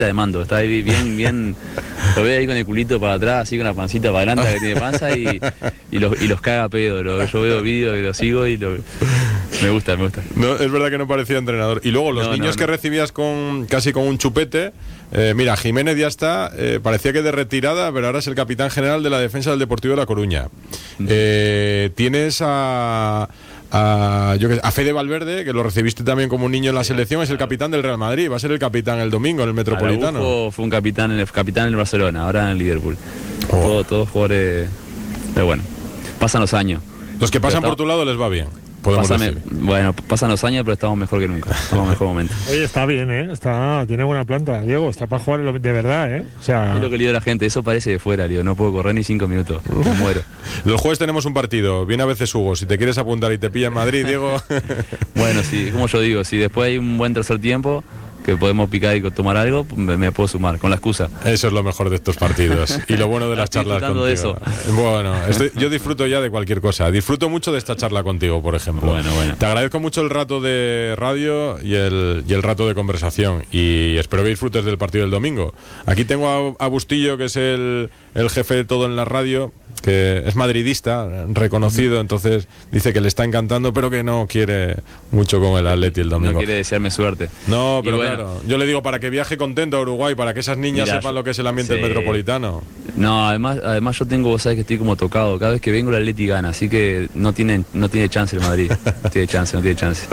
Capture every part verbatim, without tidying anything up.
de mando, está ahí bien, bien, lo ve ahí con el culito para atrás, así con la pancita para adelante que tiene panza y, y, los, y los caga a pedo, lo, yo veo vídeos y lo sigo y lo, me gusta, me gusta. No, es verdad que no parecía entrenador. Y luego los no, niños no, que no. recibías con casi con un chupete, eh, mira, Jiménez ya está, eh, parecía que de retirada, pero ahora es el capitán general de la defensa del Deportivo de La Coruña. Eh, tienes a... A, yo que, a Fede Valverde, que lo recibiste también como un niño en la selección, es el capitán del Real Madrid, va a ser el capitán el domingo en el Metropolitano. Araujo fue un capitán en el capitán en el Barcelona, ahora en el Liverpool. Oh. Todos todo jugadores, pero bueno, pasan los años. Los que pasan por tu lado les va bien. Pásame, bueno, pasan los años, pero estamos mejor que nunca. Estamos en mejor momento. Oye, está bien, ¿eh? Está, tiene buena planta, Diego. Está para jugar de verdad, ¿eh? O sea... Es lo que le digo a la gente. Eso parece de fuera, Diego. No puedo correr ni cinco minutos. Me muero. Los jueves tenemos un partido. Viene a veces Hugo. Si te quieres apuntar y te pilla en Madrid, Diego... Bueno, sí, como yo digo, si después hay un buen tercer tiempo... que podemos picar y tomar algo, me, me puedo sumar, con la excusa. Eso es lo mejor de estos partidos. Y lo bueno de las charlas contigo. De eso. Bueno, estoy, yo disfruto ya de cualquier cosa. Disfruto mucho de esta charla contigo, por ejemplo. Bueno, bueno. Te agradezco mucho el rato de radio y el, y el rato de conversación. Y espero que disfrutes del partido del domingo. Aquí tengo a, a Bustillo, que es el, el jefe de todo en la radio, que es madridista, reconocido, entonces dice que le está encantando, pero que no quiere mucho con el Atleti el domingo. No quiere desearme suerte. No, pero bueno, claro, yo le digo para que viaje contento a Uruguay, para que esas niñas mira, sepan lo que es el ambiente sí. del Metropolitano. No, además, además yo tengo, vos sabés que estoy como tocado, cada vez que vengo el Atleti gana, así que no tiene, no tiene chance el Madrid, no tiene chance, no tiene chance.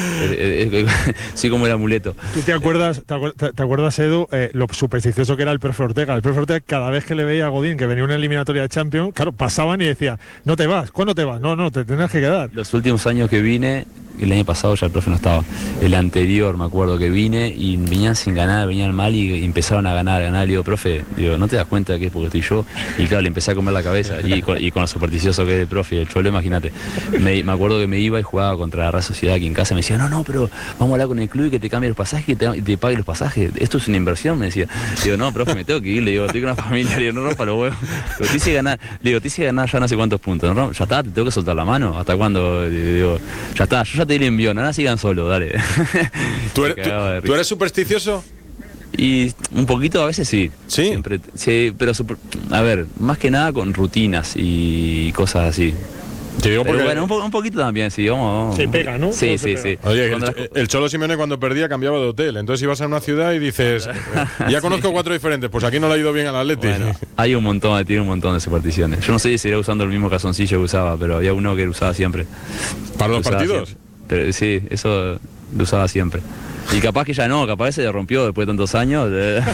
Sí, como el amuleto. ¿Tú te acuerdas, te acuerdas, te acuerdas Edu, eh, lo supersticioso que era el profe Ortega? El profe Ortega, cada vez que le veía a Godín, que venía una eliminatoria de Champions, claro, pasaban y decía, no te vas, ¿cuándo te vas? No, no, te tendrás que quedar. Los últimos años que vine, el año pasado ya el profe no estaba, el anterior me acuerdo que vine y venían sin ganar, venían mal y empezaron a ganar, a ganar, le digo, profe, digo, ¿no te das cuenta de que es porque estoy yo? Y claro, le empecé a comer la cabeza y con, y con lo supersticioso que es el profe, el cholo, imagínate, me, me acuerdo que me iba y jugaba contra la Real Sociedad aquí en casa, me decía, no, no, pero vamos a hablar con el club y que te cambie los pasajes y te, te pague los pasajes, esto es una inversión, me decía. Digo, no, profe, me tengo que ir, le digo, estoy con una familia, le digo, no rompa los huevos, pero te hice ganar, le digo, te hice ganar ya no sé cuántos puntos, ¿no? Ya está, te tengo que soltar la mano, ¿hasta cuándo? Le digo, ya está, yo ya te di el envión, ahora sigan solo, dale. ¿Tú eres, tú, ¿tú eres supersticioso? Y un poquito a veces sí. ¿Sí? Siempre, sí, pero super, a ver, más que nada con rutinas y cosas así. Te digo porque... Pero bueno, un, po un poquito también, sí, vamos, vamos. Se pega, ¿no? Sí, sí, sí, sí. Oye, el, las... el Cholo Simeone cuando perdía cambiaba de hotel, entonces ibas a una ciudad y dices, ya conozco sí. cuatro diferentes, pues aquí no le ha ido bien al Atleti. Bueno, hay un montón, tiene un montón de supersticiones. Yo no sé si seguirá usando el mismo calzoncillo que usaba, pero había uno que usaba siempre. ¿Para los partidos? Siempre. Pero sí, eso lo usaba siempre. Y capaz que ya no, capaz se le rompió después de tantos años.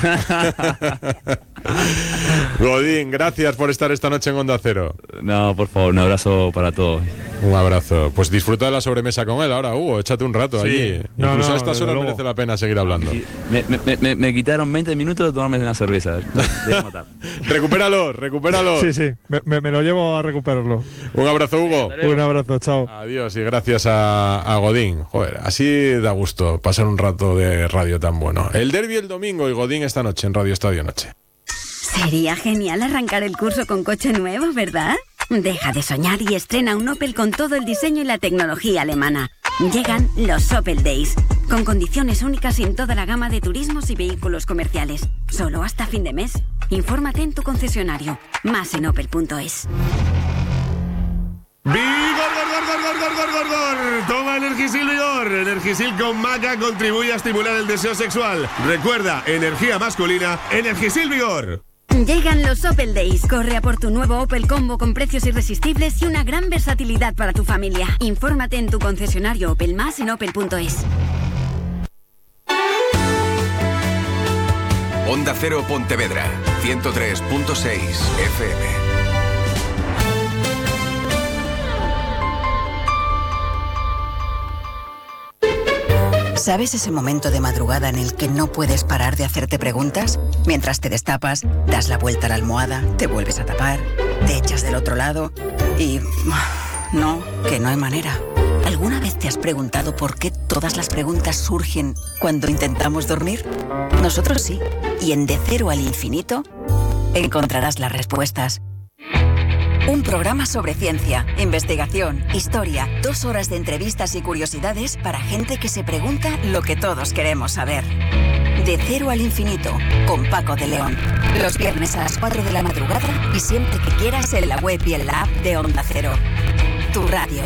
Godín, gracias por estar esta noche en Onda Cero. No, por favor, un abrazo para todos. Un abrazo. Pues disfruta de la sobremesa con él ahora, Hugo, échate un rato sí. allí. No, Incluso no, a estas horas merece la pena seguir hablando. Me, me, me, me quitaron veinte minutos de tomarme una cerveza. recupéralo, recupéralo. Sí, sí, me, me, me lo llevo a recuperarlo. Un abrazo, Hugo. Un abrazo, chao. Adiós y gracias a, a Godín. Joder, así da gusto pasar un rato de radio tan bueno. El derbi el domingo y Godín esta noche en Radio Estadio Noche. Sería genial arrancar el curso con coche nuevo, ¿verdad? Deja de soñar y estrena un Opel con todo el diseño y la tecnología alemana. Llegan los Opel Days, con condiciones únicas en toda la gama de turismos y vehículos comerciales. Solo hasta fin de mes. Infórmate en tu concesionario. Más en opel punto es. ¡Vigor, gor, gor, gor, gor, gor, gor, gor! Toma Energisil Vigor. Energisil con maca contribuye a estimular el deseo sexual. Recuerda, energía masculina, Energisil Vigor. Llegan los Opel Days. Corre a por tu nuevo Opel Combo con precios irresistibles y una gran versatilidad para tu familia. Infórmate en tu concesionario Opel, más en opel punto es. Onda Cero Pontevedra, ciento tres punto seis F M. ¿Sabes ese momento de madrugada en el que no puedes parar de hacerte preguntas? Mientras te destapas, das la vuelta a la almohada, te vuelves a tapar, te echas del otro lado y... no, que no hay manera. ¿Alguna vez te has preguntado por qué todas las preguntas surgen cuando intentamos dormir? Nosotros sí. Y en De Cero al Infinito encontrarás las respuestas. Un programa sobre ciencia, investigación, historia, dos horas de entrevistas y curiosidades para gente que se pregunta lo que todos queremos saber. De cero al infinito, con Paco de León. Los viernes a las cuatro de la madrugada y siempre que quieras en la web y en la app de Onda Cero. Tu radio.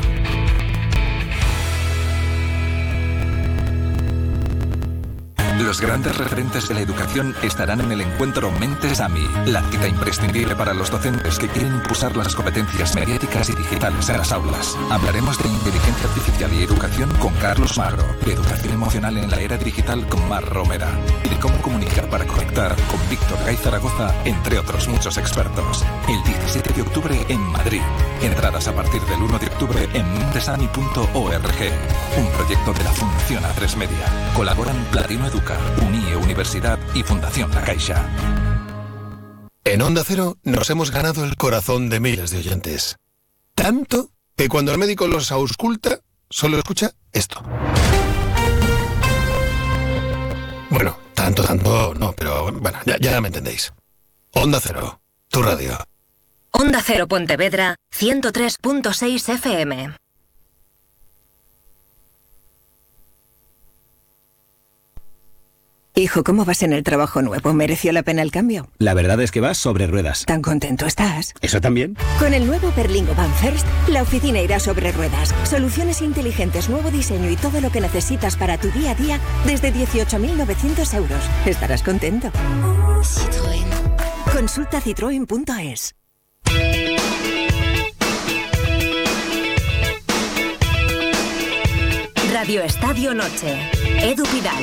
Los grandes referentes de la educación estarán en el encuentro Mentes A M I, la cita imprescindible para los docentes que quieren impulsar las competencias mediáticas y digitales en las aulas. Hablaremos de inteligencia artificial y educación con Carlos Magro, de educación emocional en la era digital con Mar Romera y de cómo comunicar para conectar con Víctor Gay Zaragoza, entre otros muchos expertos. El diecisiete de octubre en Madrid. Entradas a partir del uno de octubre en mentes a m i punto org. Un proyecto de la Fundación A tres Media. Colaboran Platino Educa, Unie Universidad y Fundación La Caixa. En Onda Cero nos hemos ganado el corazón de miles de oyentes. Tanto que cuando el médico los ausculta, solo escucha esto. Bueno, tanto, tanto no, pero bueno, ya, ya me entendéis. Onda Cero, tu radio. Onda Cero Pontevedra, ciento tres punto seis F M. Hijo, ¿cómo vas en el trabajo nuevo? ¿Mereció la pena el cambio? La verdad es que vas sobre ruedas. ¿Tan contento estás? ¿Eso también? Con el nuevo Berlingo Van First, la oficina irá sobre ruedas. Soluciones inteligentes, nuevo diseño y todo lo que necesitas para tu día a día desde dieciocho mil novecientos euros. Estarás contento. Citroën. Consulta citroen punto es. Radio Estadio Noche. Edu Pidal.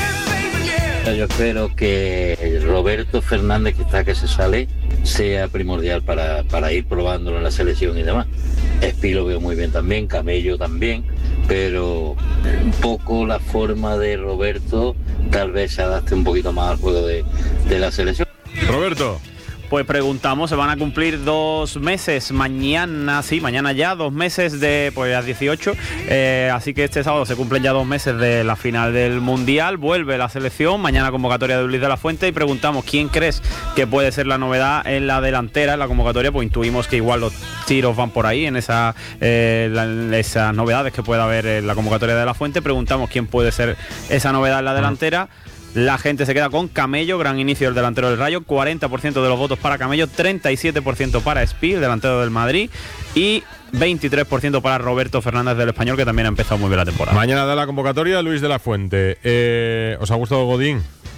Yo espero que Roberto Fernández, que está que se sale, sea primordial para, para ir probándolo en la selección y demás. Espi lo veo muy bien también, Camello también, pero un poco la forma de Roberto tal vez se adapte un poquito más al juego de, de la selección. Roberto. Pues preguntamos, se van a cumplir dos meses mañana, sí, mañana ya, dos meses de, pues a dieciocho, eh, así que este sábado se cumplen ya dos meses de la final del Mundial, vuelve la selección, mañana convocatoria de Luis de la Fuente y preguntamos quién crees que puede ser la novedad en la delantera, en la convocatoria, pues intuimos que igual los tiros van por ahí, en esa, eh, la, esas novedades que pueda haber en la convocatoria de la Fuente, preguntamos quién puede ser esa novedad en la delantera. La gente se queda con Camello, gran inicio del delantero del Rayo, cuarenta por ciento de los votos para Camello, treinta y siete por ciento para Espi, el delantero del Madrid, y veintitrés por ciento para Roberto Fernández del Español, que también ha empezado muy bien la temporada. Mañana da la convocatoria Luis de la Fuente. Eh, ¿Os ha gustado Godín?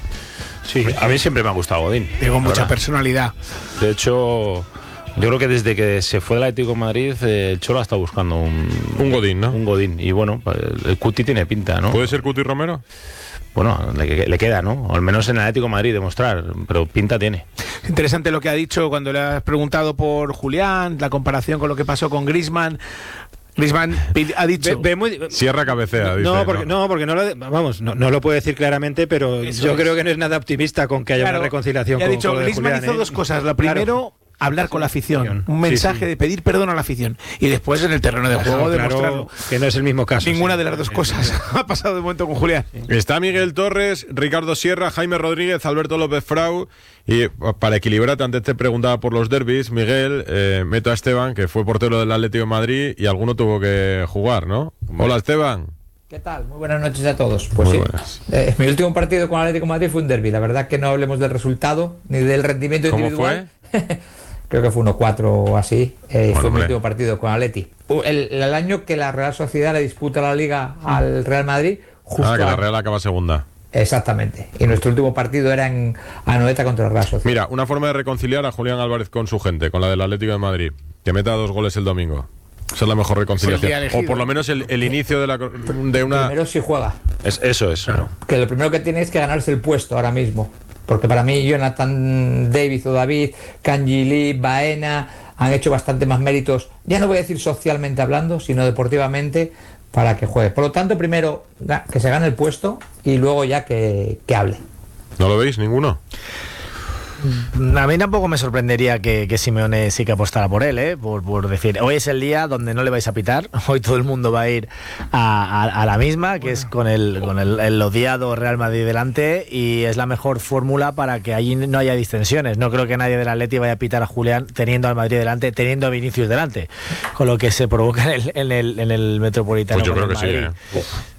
Sí, a mí siempre me ha gustado Godín. Tengo mucha personalidad. De hecho, yo creo que desde que se fue del Atlético de Madrid, eh, el Cholo ha estado buscando un... Un Godín, ¿no? Un Godín. Y bueno, el Cuti tiene pinta, ¿no? ¿Puede ser Cuti Romero? Bueno, le, le queda, ¿no? O al menos en el Atlético de Madrid demostrar, pero pinta tiene. Interesante lo que ha dicho cuando le has preguntado por Julián, la comparación con lo que pasó con Griezmann. Griezmann ha dicho... Ve, ve muy... Sierra cabecea, dice. No, porque no, no, porque no lo, vamos, no, no lo puede decir claramente, pero Eso yo es. creo que no es nada optimista con que haya claro, una reconciliación. Ha con, dicho, con Griezmann Julián, hizo ¿eh? dos cosas. La primero... Claro. Hablar con la afición, un mensaje sí, sí. de pedir perdón a la afición y después en el terreno de juego claro, demostrarlo. Que no es el mismo caso. Ninguna sí. de las dos cosas ha pasado de momento con Julián. Sí. Está Miguel Torres, Ricardo Sierra, Jaime Rodríguez, Alberto López Frau. Y para equilibrarte, antes te preguntaba por los derbis, Miguel, eh, meto a Esteban, que fue portero del Atlético de Madrid y alguno tuvo que jugar, ¿no? Hola, Esteban. ¿Qué tal? Muy buenas noches a todos. Pues Muy sí, eh, mi último partido con el Atlético de Madrid fue un derbi. La verdad que no hablemos del resultado ni del rendimiento ¿Cómo individual. Fue? Creo que fue uno cuatro o así. Eh, bueno, fue mi último partido con Atleti. El, el año que la Real Sociedad le disputa la Liga al Real Madrid. Justo ah, que a... la Real acaba segunda. Exactamente. Y nuestro último partido era en Anoeta contra el Real Sociedad. Mira, una forma de reconciliar a Julián Álvarez con su gente, con la del Atlético de Madrid. Que meta dos goles el domingo. Esa es la mejor reconciliación. O por lo menos el, el inicio de, la, de una... Primero si juega. Es, eso es. Claro. Que lo primero que tiene es que ganarse el puesto ahora mismo. Porque para mí Jonathan David o David, Kanji Lee, Baena han hecho bastante más méritos, ya no voy a decir socialmente hablando, sino deportivamente, para que juegue. Por lo tanto, primero que se gane el puesto y luego ya que, que hable. ¿No lo veis ninguno? A mí tampoco me sorprendería que, que Simeone sí que apostara por él, ¿eh? por, por decir, hoy es el día donde no le vais a pitar, hoy todo el mundo va a ir a, a, a la misma, que bueno. es con el con el, el odiado Real Madrid delante, y es la mejor fórmula para que allí no haya distensiones. No creo que nadie del Atleti vaya a pitar a Julián teniendo al Madrid delante, teniendo a Vinicius delante, con lo que se provoca en el, en el, en el Metropolitano. Pues yo creo que sí, ¿eh?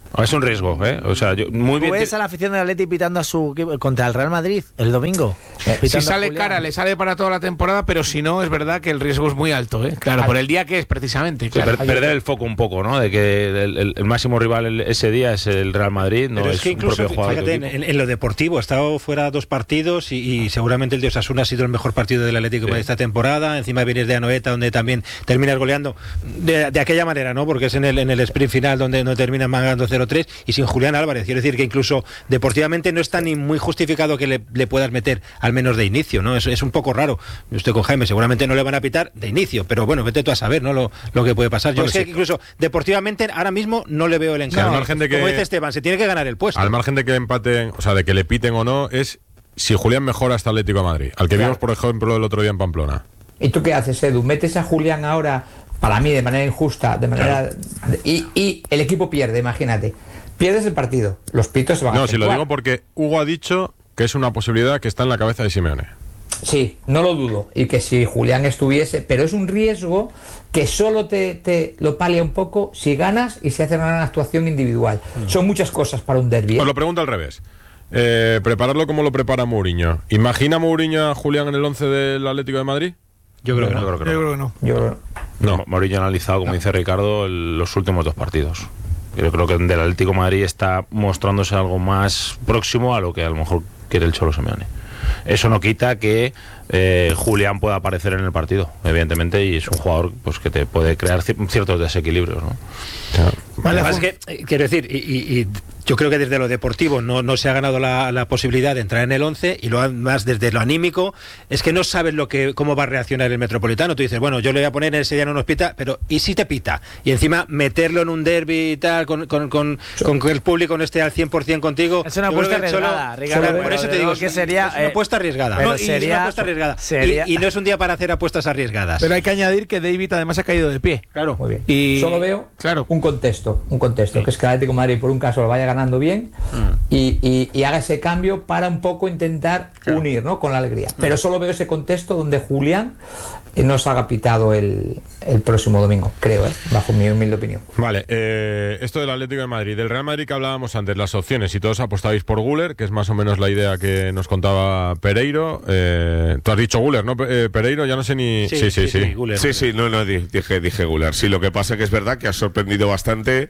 Es un riesgo, ¿eh? O sea, yo, muy bien. ¿Tú ves a la afición del Atleti pitando a su contra el Real Madrid el domingo? Si sale cara, le sale para toda la temporada, pero si no, es verdad que el riesgo es muy alto, ¿eh? Claro, por el día que es, precisamente. Sí, Claro. per- perder el foco un poco, ¿no? De que el, el- el máximo rival el- ese día es el Real Madrid, no Pero es, es que un incluso, propio jugador. de tu fíjate, en, equipo. en- en lo deportivo, ha estado fuera dos partidos y, y seguramente el de Osasuna ha sido el mejor partido del Atlético de Madrid esta temporada. Encima vienes de Anoeta, donde también terminas goleando de, de aquella manera, ¿no? Porque es en el, en el sprint final donde no terminan ganando cero tres y sin Julián Álvarez. Quiero decir que incluso deportivamente no está ni muy justificado que le, le puedas meter al menos de inicio, ¿no? Es, es un poco raro. Yo estoy con Jaime, seguramente no le van a pitar de inicio, pero bueno, vete tú a saber, ¿no? Lo, lo que puede pasar. Yo Bueno, es que sí. incluso deportivamente ahora mismo no le veo el encargo. al margen de que- Como dice Esteban, se tiene que ganar el puesto. Al margen de que empaten, o sea, de que le piten o no, es si Julián mejora hasta Atlético de Madrid. Al que Claro. vimos, por ejemplo, el otro día en Pamplona. ¿Y tú qué haces, Edu? ¿Metes a Julián ahora, para mí, de manera injusta, de manera... Y, y el equipo pierde, imagínate. Pierdes el partido, los pitos se van a No, si lo acentuar. digo porque Hugo ha dicho que es una posibilidad que está en la cabeza de Simeone. Sí, no lo dudo. Y que si Julián estuviese, pero es un riesgo que solo te, te lo palia un poco si ganas y se hace una gran actuación individual. Mm. Son muchas cosas para un derbi. ¿eh? Os lo pregunto al revés. Eh, prepararlo como lo prepara Mourinho. ¿Imagina Mourinho a Julián en el once del Atlético de Madrid? Yo creo que no. Yo creo que no. Yo creo que no. Yo creo- No, Mourinho ha analizado, como dice Ricardo, el- los últimos dos partidos. Yo creo que el del Atlético de Madrid está mostrándose algo más próximo a lo que a lo mejor quiere el Cholo Simeone. Eso no quita que eh, Julián pueda aparecer en el partido, evidentemente, y es un jugador pues que te puede crear ci- ciertos desequilibrios, ¿no? Vale, es que, eh, quiero decir, y, y- y yo creo que desde lo deportivo no, no se ha ganado la, la posibilidad de entrar en el once y lo más desde lo anímico es que no sabes lo que cómo va a reaccionar el Metropolitano. Tú dices, bueno, yo le voy a poner ese día no nos pita, pero ¿y si te pita? Y encima meterlo en un derbi y tal, con, con, con, con que el público no esté al cien por ciento contigo. Es una yo creo apuesta que el Cholo- arriesgada, Ricardo, Claro, pero por eso de te digo, lo que es- sería, es una eh, apuesta arriesgada. pero No, y es sería- una apuesta arriesgada. sería- Y, y no es un día para hacer apuestas arriesgadas. Pero hay que añadir que David además ha caído de pie. Claro. Muy bien. Y Solo veo claro. un contexto, un contexto, que es que el Atlético de Madrid por un caso lo vaya ganando bien y, y- y haga ese cambio para un poco intentar unir, ¿no? Con la alegría. Pero solo veo ese contexto donde Julián eh, nos haga pitado el, el próximo domingo, creo, ¿eh? Bajo mi humilde opinión. Vale, eh, esto del Atlético de Madrid, del Real Madrid que hablábamos antes, las opciones, y todos apostabais por Güler, que es más o menos la idea que nos contaba Pereiro. Eh, tú has dicho Güler, ¿no, Pe- eh, Pereiro? Ya no sé ni... Sí, sí, sí. Sí, sí, no, no, di- dije, dije Gular. Sí, lo que pasa es que es verdad que ha sorprendido bastante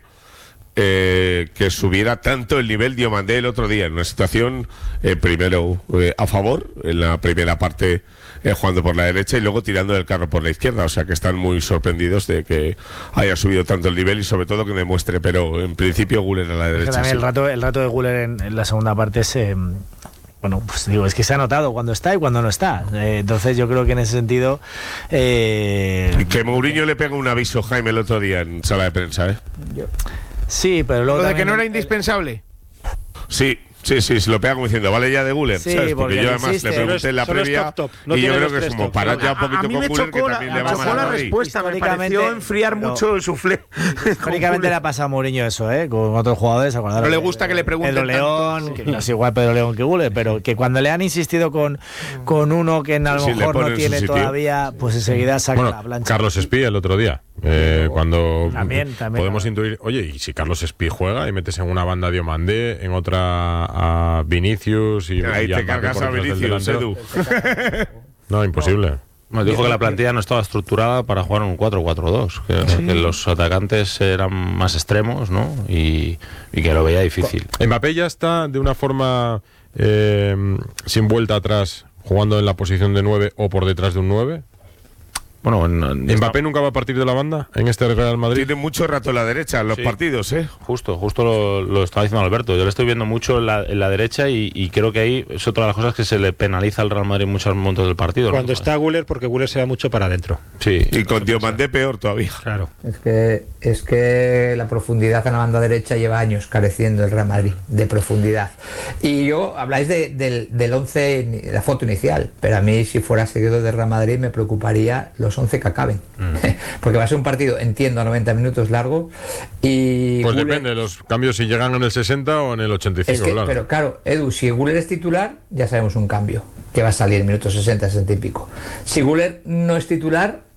eh, que subiera tanto el nivel Diomandé el otro día, en una situación, eh, primero eh, a favor, en la primera parte eh, jugando por la derecha y luego tirando del carro por la izquierda. O sea que están muy sorprendidos de que haya subido tanto el nivel y sobre todo que demuestre, pero en principio Güler a la Es que derecha. también sí. el rato, el rato de Güler en, en la segunda parte se... Bueno, pues digo, es que se ha notado cuando está y cuando no está. Eh, entonces yo creo que en ese sentido... Eh, Que Mourinho le pega un aviso, Jaime, el otro día en sala de prensa, ¿eh? sí, pero luego... Lo de también- que no era indispensable. Sí, sí, sí, se lo pega como diciendo, vale ya de Guller, Sí, ¿sabes? Porque porque yo además insiste. le pregunté en la Solo es previa top, top. No y yo tiene creo los que es tres como top. parar ya un A, a poquito mí con me Guller, que chocó la, también le me va chocó mal la a Madrid. respuesta, me Históricamente- pareció enfriar pero- mucho el suflé. Históricamente le ha pasado a Mourinho eso, ¿eh? Con otros jugadores. acordaros No le de- gusta que le pregunten Pedro León, tanto. que no es igual Pedro León que Güler, pero que cuando le han insistido con, con uno que a lo Sí, sí, le mejor ponen no en su tiene sitio. todavía, pues enseguida saca la Bueno, plancha. Carlos Espí el otro día, eh, cuando También, también, podemos claro. intuir, oye, y si Carlos Espí juega y metes en una banda a Diomandé, en otra a Vinicius y, Ahí y te Mbappé cargas por a detrás del Vinicius, delantero. Edu. No, imposible. Nos dijo que la plantilla no estaba estructurada para jugar un cuatro cuatro dos, que, que los atacantes eran más extremos, ¿no? Y, y que lo veía difícil. Mbappé ya está de una forma eh, sin vuelta atrás, jugando en la posición de nueve o por detrás de un nueve. Bueno, en, en ¿Mbappé nunca va a partir de la banda en este Real Madrid? Tiene mucho rato en la derecha en los Sí. partidos, ¿eh? Justo, justo lo, lo estaba diciendo Alberto. Yo le estoy viendo mucho en la, en la derecha y, y creo que ahí es otra de las cosas que se le penaliza al Real Madrid en muchos momentos del partido, ¿no? Cuando está Güler, porque Güler se da mucho para adentro. Sí. Y con Diomandé peor todavía. Claro. Es que, es que la profundidad en la banda derecha lleva años careciendo el Real Madrid de profundidad. Y yo habláis de- del, del once, de la foto inicial, pero a mí si fuera seguidor del Real Madrid me preocuparía los once que acaben. Porque va a ser un partido, entiendo, a noventa minutos largo y... Pues Güler- depende de los cambios, si llegan en el sesenta o en el ochenta y cinco, Es que, claro. pero claro, Edu, si Güler es titular, ya sabemos un cambio, que va a salir en minutos sesenta, sesenta y pico. Si Güler no es titular,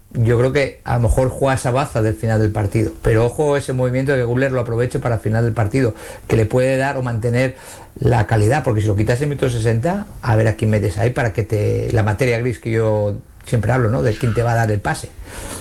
yo creo que a lo mejor juega esa baza del final del partido. Pero ojo ese movimiento de que Guller lo aproveche para el final del partido, que le puede dar o mantener la calidad, porque si lo quitas en minuto sesenta, a ver a quién metes ahí para que te... La materia gris que yo siempre hablo, ¿no? De quién te va a dar el pase.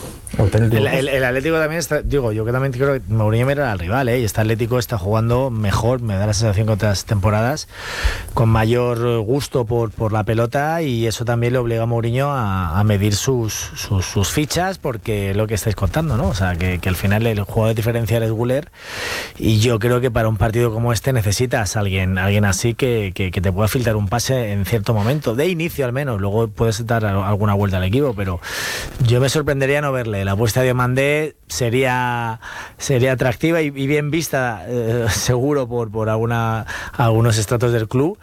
El, el, el Atlético también está, digo, yo que también creo que Mourinho era el rival, ¿eh? Y este Atlético está jugando mejor, me da la sensación que otras temporadas, con mayor gusto por, por la pelota, y eso también le obliga a Mourinho a, a medir sus, sus, sus fichas, porque es lo que estáis contando, ¿no? O sea, que, que al final el jugador diferencial es Guller, y yo creo que para un partido como este necesitas a alguien, alguien así que, que, que te pueda filtrar un pase en cierto momento, de inicio al menos, luego puedes dar alguna vuelta al equipo, pero yo me sorprendería no verle. La apuesta de Diomandé sería sería atractiva y, y bien vista, eh, seguro por, por alguna, algunos estratos del club,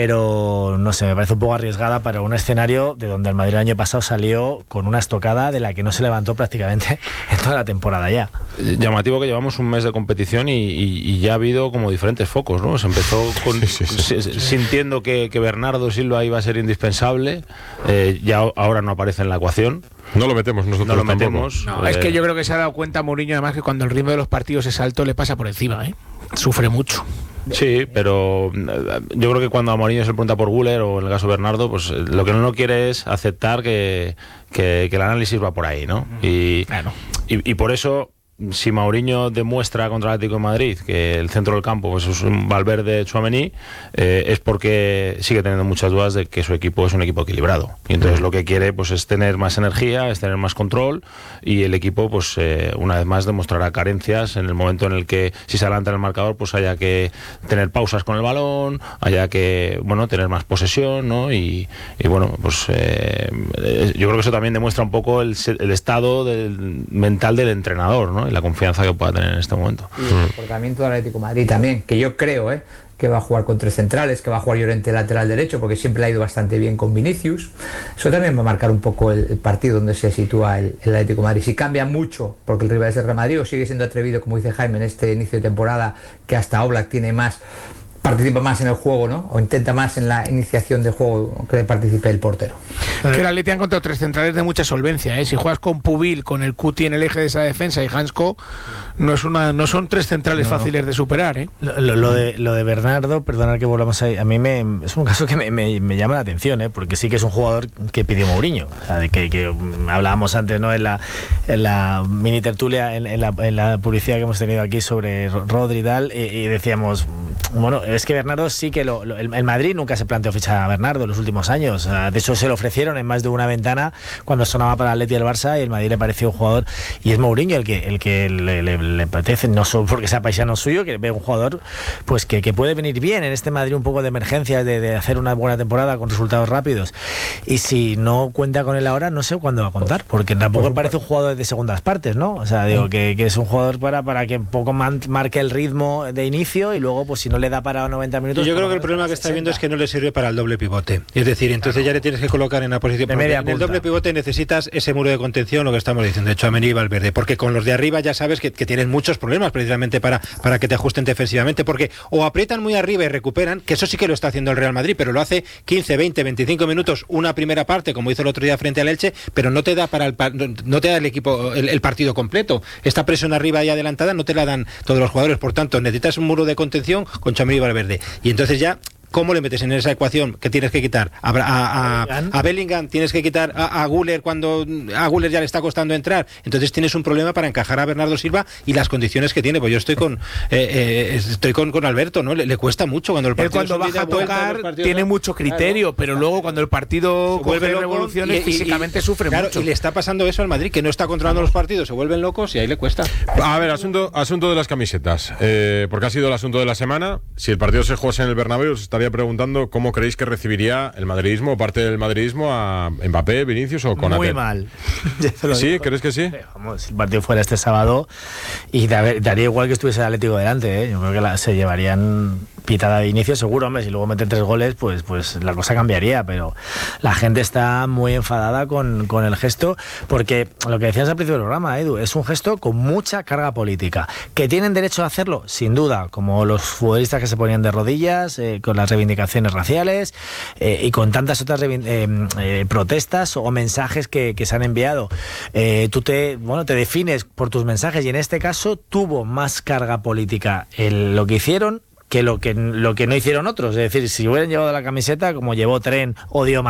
pero no sé, me parece un poco arriesgada para un escenario de donde el Madrid el año pasado salió con una estocada de la que no se levantó prácticamente en toda la temporada ya. Llamativo que llevamos un mes de competición y, y, y ya ha habido como diferentes focos, ¿no? Se empezó con, sí, sí, sí, sí. sintiendo que, que Bernardo Silva iba a ser indispensable, eh, ya ahora no aparece en la ecuación. No lo metemos nosotros. No lo metemos. No, eh, es que yo creo que se ha dado cuenta Mourinho además que cuando el ritmo de los partidos es alto le pasa por encima, ¿eh? Sufre mucho. Sí, pero yo creo que cuando a Mourinho se le pregunta por Guller o en el caso de Bernardo, pues lo que no quiere es aceptar que, que, que el análisis va por ahí, ¿no? Y, claro. y, y por eso, si Mourinho demuestra contra el Atlético de Madrid que el centro del campo pues es un Valverde, Tchouaméni, eh, es porque sigue teniendo muchas dudas de que su equipo es un equipo equilibrado, y entonces lo que quiere pues es tener más energía, es tener más control, y el equipo pues eh, una vez más demostrará carencias en el momento en el que, si se adelanta en el marcador, pues haya que tener pausas con el balón, haya que, bueno, tener más posesión, ¿no? Y, y bueno, pues eh, yo creo que eso también demuestra un poco el, el estado del, mental del entrenador, ¿no? La confianza que pueda tener en este momento. Y el comportamiento del Atlético de Madrid también, que yo creo ¿eh? que va a jugar con tres centrales, que va a jugar Llorente lateral derecho, porque siempre le ha ido bastante bien con Vinicius. Eso también va a marcar un poco el, el partido donde se sitúa el, el Atlético de Madrid. Si cambia mucho, porque el rival es el Real Madrid, o sigue siendo atrevido, como dice Jaime, en este inicio de temporada, que hasta Oblak tiene más, participa más en el juego, ¿no? O intenta más en la iniciación del juego que participe el portero. Que el Atleti ha encontrado tres centrales de mucha solvencia, ¿eh? Si juegas con Pubil, con el Cuti en el eje de esa defensa y Hansko, no es una, no son tres centrales no. fáciles de superar, ¿eh? Lo, lo, lo de lo de Bernardo, perdonad que volvamos ahí, a mí me, es un caso que me, me, me llama la atención, ¿eh? Porque sí que es un jugador que pidió Mourinho, o sea, de que, que hablábamos antes, ¿no? En la, en la mini tertulia, en, en, la, en la publicidad que hemos tenido aquí sobre Rodri y tal, y, y decíamos, bueno, es que Bernardo sí que lo, lo, el, el Madrid nunca se planteó fichar a Bernardo en los últimos años, o sea, de hecho se lo ofrecieron en más de una ventana cuando sonaba para el Atleti y el Barça, y el Madrid le pareció un jugador, y es Mourinho el que el que le, le, le apetece, no solo porque sea paisano suyo, que ve un jugador pues que, que puede venir bien en este Madrid, un poco de emergencia, de, de hacer una buena temporada con resultados rápidos, y si no cuenta con él ahora, no sé cuándo va a contar, porque tampoco me parece un jugador de segundas partes, ¿no? O sea, digo que, que es un jugador para, para que un poco man, marque el ritmo de inicio, y luego pues si no le da para noventa minutos. Yo creo que el problema que está viendo es que no le sirve para el doble pivote, es decir, entonces claro. ya le tienes que colocar en la posición de media. En el doble pivote necesitas ese muro de contención, lo que estamos diciendo, de Tchouaméni y Valverde, porque con los de arriba ya sabes que, que tienen muchos problemas precisamente para, para que te ajusten defensivamente, porque o aprietan muy arriba y recuperan, que eso sí que lo está haciendo el Real Madrid, pero lo hace quince, veinte, veinticinco minutos una primera parte, como hizo el otro día frente al Elche, pero no te da para el no te da el equipo el, el partido completo. Esta presión arriba y adelantada no te la dan todos los jugadores, por tanto necesitas un muro de contención con Tchouaméni y Valverde, y entonces ya ¿cómo le metes en esa ecuación que tienes que quitar? A, a, a, a Bellingham tienes que quitar a, a Guller cuando a Guller ya le está costando entrar. Entonces tienes un problema para encajar a Bernardo Silva y las condiciones que tiene. Pues yo estoy con eh, eh, estoy con, con Alberto, ¿no? Le, le cuesta mucho cuando el partido Él cuando baja a tocar tiene mucho criterio, claro, pero luego cuando el partido se coge revoluciones y, físicamente y, sufre claro, mucho. Y le está pasando eso al Madrid, que no está controlando los partidos, se vuelven locos y ahí le cuesta. A ver, asunto, asunto de las camisetas, eh, porque ha sido el asunto de la semana. Si el partido se jugase en el Bernabéu, os estaría preguntando cómo creéis que recibiría el madridismo o parte del madridismo a Mbappé, Vinicius o Konaté. Muy mal. ¿Sí? Digo. ¿Crees que sí? Vamos, si el partido fuera este sábado, y daría igual que estuviese el Atlético delante, ¿eh? Yo creo que la, se llevarían pitada de inicio, seguro, hombre, si luego meten tres goles, pues, pues la cosa cambiaría, pero la gente está muy enfadada con, con el gesto, porque lo que decías al principio del programa, Edu, es un gesto con mucha carga política. ¿Que tienen derecho a hacerlo? Sin duda, como los futbolistas que se ponían de rodillas, eh, con las reivindicaciones raciales eh, y con tantas otras eh, eh, protestas o mensajes que, que se han enviado. Eh, tú te, bueno, te defines por tus mensajes y en este caso tuvo más carga política el, lo que hicieron que lo que lo que no hicieron otros. Es decir, si hubieran llevado la camiseta como llevó Tren o Dio